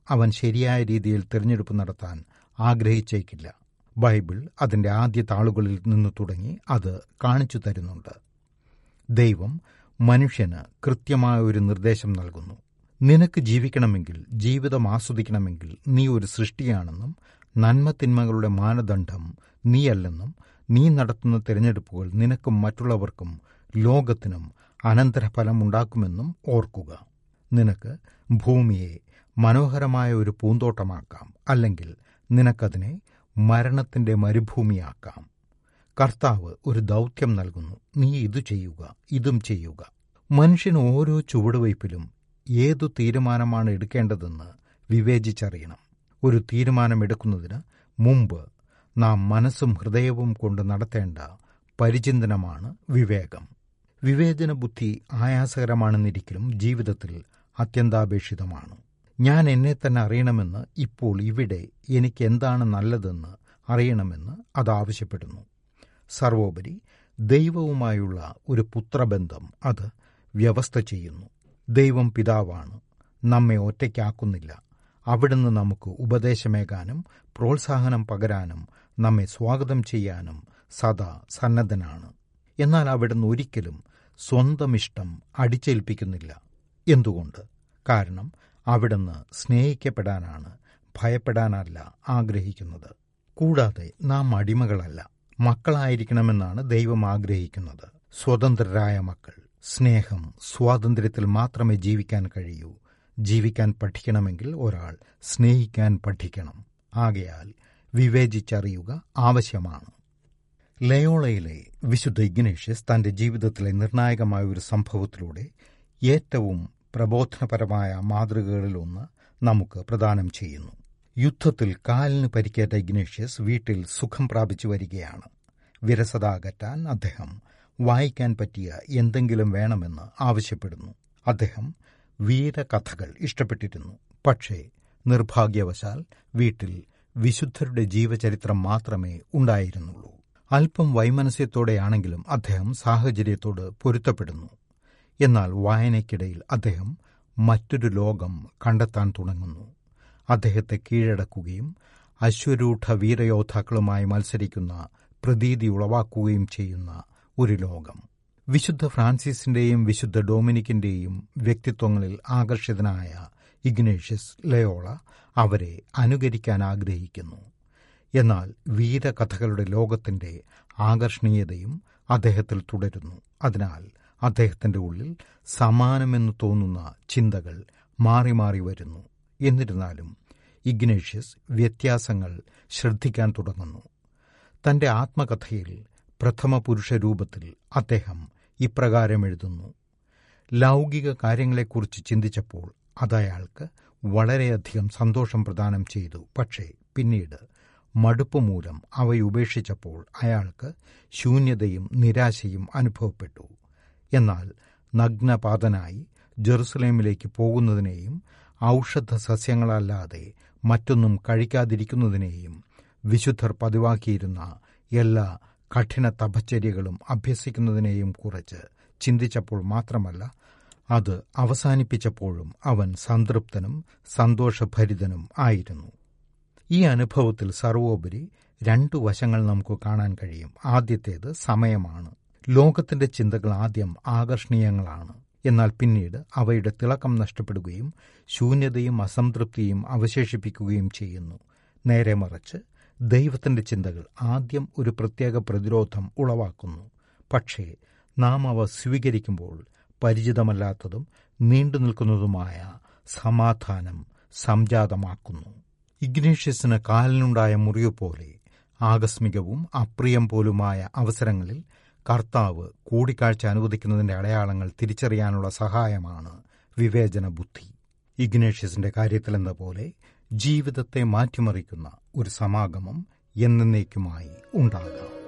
അവൻ ശരിയായ രീതിയിൽ തിരഞ്ഞെടുപ്പ് നടത്താൻ ആഗ്രഹിച്ചേക്കില്ല. ബൈബിൾ അതിൻ്റെ ആദ്യ താളുകളിൽ നിന്ന് തുടങ്ങി അത് കാണിച്ചു തരുന്നുണ്ട്. ദൈവം മനുഷ്യന് കൃത്യമായ ഒരു നിർദ്ദേശം നൽകുന്നു. നിനക്ക് ജീവിക്കണമെങ്കിൽ, ജീവിതം ആസ്വദിക്കണമെങ്കിൽ നീ ഒരു സൃഷ്ടിയാണെന്നും നന്മതിന്മകളുടെ മാനദണ്ഡം നീയല്ലെന്നും നീ നടത്തുന്ന തിരഞ്ഞെടുപ്പുകൾ നിനക്കും മറ്റുള്ളവർക്കും ലോകത്തിനും അനന്തരഫലമുണ്ടാക്കുമെന്നും ഓർക്കുക. നിനക്ക് ഭൂമിയെ മനോഹരമായ ഒരു പൂന്തോട്ടമാക്കാം, അല്ലെങ്കിൽ നിനക്കതിനെ മരണത്തിൻ്റെ മരുഭൂമിയാക്കാം. കർത്താവ് ഒരു ദൗത്യം നൽകുന്നു. നീ ഇതു ചെയ്യുക, ഇതും ചെയ്യുക. മനുഷ്യന് ഓരോ ചുവടുവയ്പിലും ഏതു തീരുമാനമാണ് എടുക്കേണ്ടതെന്ന് വിവേചിച്ചറിയണം. ഒരു തീരുമാനമെടുക്കുന്നതിന് മുമ്പ് നാം മനസ്സും ഹൃദയവും കൊണ്ട് നടത്തേണ്ട പരിചിന്തനമാണ് വിവേകം. വിവേചന ബുദ്ധി ആയാസകരമാണെന്നിരിക്കലും ജീവിതത്തിൽ അത്യന്താപേക്ഷിതമാണ്. ഞാൻ എന്നെ തന്നെ അറിയണമെന്ന് ഇപ്പോൾ ഇവിടെ എനിക്ക് എന്താണ് നല്ലതെന്ന് അറിയണമെന്ന് അതാവശ്യപ്പെടുന്നു. സർവോപരി ദൈവവുമായുള്ള ഒരു പുത്രബന്ധം അത് വ്യവസ്ഥ ചെയ്യുന്നു. ദൈവം പിതാവാണ്, നമ്മെ ഒറ്റയ്ക്കാക്കുന്നില്ല. അവിടുന്ന് നമുക്ക് ഉപദേശമേകാനും പ്രോത്സാഹനം പകരാനും നമ്മെ സ്വാഗതം ചെയ്യാനും സദാ സന്നദ്ധനാണ്. എന്നാൽ അവിടുന്ന് ഒരിക്കലും സ്വന്തം ഇഷ്ടം അടിച്ചേൽപ്പിക്കുന്നില്ല. എന്തുകൊണ്ട്? കാരണം അവിടുന്ന് സ്നേഹിക്കപ്പെടാനാണ്, ഭയപ്പെടാനല്ല ആഗ്രഹിക്കുന്നത്. കൂടാതെ നാം അടിമകളല്ല, മക്കളായിരിക്കണമെന്നാണ് ദൈവം ആഗ്രഹിക്കുന്നത്. സ്വതന്ത്രരായ മക്കൾ. സ്നേഹം, സ്വാതന്ത്ര്യത്തിൽ മാത്രമേ ജീവിക്കാൻ കഴിയൂ. ജീവിക്കാൻ പഠിക്കണമെങ്കിൽ ഒരാൾ സ്നേഹിക്കാൻ പഠിക്കണം. ആകയാൽ വിവേചിച്ചറിയുക ആവശ്യമാണ്. ലയോളയിലെ വിശുദ്ധ ഇഗ്നേഷ്യസ് തന്റെ ജീവിതത്തിലെ നിർണായകമായ ഒരു സംഭവത്തിലൂടെ ഏറ്റവും പ്രബോധനപരമായ മാതൃകകളിലൊന്ന് നമുക്ക് പ്രദാനം ചെയ്യുന്നു. യുദ്ധത്തിൽ കാലിന് പരിക്കേറ്റ ഇഗ്നേഷ്യസ് വീട്ടിൽ സുഖം പ്രാപിച്ചു വരികയാണ്. വിരസത അകറ്റാൻ അദ്ദേഹം വായിക്കാൻ പറ്റിയ എന്തെങ്കിലും വേണമെന്ന് ആവശ്യപ്പെടുന്നു. അദ്ദേഹം വീരകഥകൾ ഇഷ്ടപ്പെട്ടിരുന്നു. പക്ഷേ നിർഭാഗ്യവശാൽ വീട്ടിൽ വിശുദ്ധരുടെ ജീവചരിത്രം മാത്രമേ ഉണ്ടായിരുന്നുള്ളൂ. അല്പം വൈമനസ്യത്തോടെയാണെങ്കിലും അദ്ദേഹം സാഹചര്യത്തോട് പൊരുത്തപ്പെടുന്നു. എന്നാൽ വായനയ്ക്കിടയിൽ അദ്ദേഹം മറ്റൊരു ലോകം കണ്ടെത്താൻ തുടങ്ങുന്നു. അദ്ദേഹത്തെ കീഴടക്കുകയും അശ്വരൂഢ വീരയോദ്ധാക്കളുമായി മത്സരിക്കുന്ന പ്രതീതി ഉളവാക്കുകയും ചെയ്യുന്ന ഒരു ലോകം. വിശുദ്ധ ഫ്രാൻസിസിന്റെയും വിശുദ്ധ ഡൊമിനിക്കിന്റെയും വ്യക്തിത്വങ്ങളിൽ ആകർഷിതനായ ഇഗ്നേഷ്യസ് ലയോള അവരെ അനുകരിക്കാൻ ആഗ്രഹിക്കുന്നു. എന്നാൽ വീരകഥകളുടെ ലോകത്തിന്റെ ആകർഷണീയതയും അദ്ദേഹത്തിൽ തുടരുന്നു. അതിനാൽ അദ്ദേഹത്തിന്റെ ഉള്ളിൽ സമാനമെന്ന് തോന്നുന്ന ചിന്തകൾ മാറി മാറി വരുന്നു. എന്നിരുന്നാലും ഇഗ്നേഷ്യസ് വ്യത്യാസങ്ങൾ ശ്രദ്ധിക്കാൻ തുടങ്ങുന്നു. തന്റെ ആത്മകഥയിൽ പ്രഥമ പുരുഷ രൂപത്തിൽ അദ്ദേഹം ഇപ്രകാരം എഴുതുന്നു: ലൗകിക കാര്യങ്ങളെക്കുറിച്ച് ചിന്തിച്ചപ്പോൾ അതയാൾക്ക് വളരെയധികം സന്തോഷം പ്രദാനം ചെയ്തു. പക്ഷേ പിന്നീട് മടുപ്പ് മൂലം അവയുപേക്ഷിച്ചപ്പോൾ അയാൾക്ക് ശൂന്യതയും നിരാശയും അനുഭവപ്പെട്ടു. എന്നാൽ നഗ്നപാതനായി ജെറുസലേമിലേക്ക് പോകുന്നതിനെയും ഔഷധ സസ്യങ്ങളല്ലാതെ മറ്റൊന്നും കഴിക്കാതിരിക്കുന്നതിനെയും വിശുദ്ധർ പതിവാക്കിയിരുന്ന എല്ലാ കഠിന തപശ്ചര്യകളും അഭ്യസിക്കുന്നതിനെയും കുറിച്ച് ചിന്തിച്ചപ്പോൾ മാത്രമല്ല, അത് അവസാനിപ്പിച്ചപ്പോഴും അവൻ സംതൃപ്തനും സന്തോഷഭരിതനും ആയിരുന്നു. ഈ അനുഭവത്തിൽ സർവോപരി 2 വശങ്ങൾ നമുക്ക് കാണാൻ കഴിയും. ആദ്യത്തേത് സമയമാണ്. ലോകത്തിന്റെ ചിന്തകൾ ആദ്യം ആകർഷണീയങ്ങളാണ്. എന്നാൽ പിന്നീട് അവയുടെ തിളക്കം നഷ്ടപ്പെടുകയും ശൂന്യതയും അസംതൃപ്തിയും അവശേഷിപ്പിക്കുകയും ചെയ്യുന്നു. നേരെ മറിച്ച് ദൈവത്തിന്റെ ചിന്തകൾ ആദ്യം ഒരു പ്രത്യേക പ്രതിരോധം ഉളവാക്കുന്നു. പക്ഷേ നാം അവ സ്വീകരിക്കുമ്പോൾ പരിചിതമല്ലാത്തതും നീണ്ടു നിൽക്കുന്നതുമായ സമാധാനം സംജാതമാക്കുന്നു. ഇഗ്നേഷ്യസിന് കാലിനുണ്ടായ മുറിവ് പോലെ ആകസ്മികവും അപ്രിയം പോലുമായ അവസരങ്ങളിൽ കർത്താവ് കൂടിക്കാഴ്ച അനുവദിക്കുന്നതിന്റെ അടയാളങ്ങൾ തിരിച്ചറിയാനുള്ള സഹായമാണ് വിവേചന ബുദ്ധി. ഇഗ്നേഷ്യസിന്റെ കാര്യത്തിലെന്ന പോലെ ജീവിതത്തെ മാറ്റിമറിക്കുന്ന ഒരു സമാഗമം എന്നേക്കുമായി ഉണ്ടാകാം.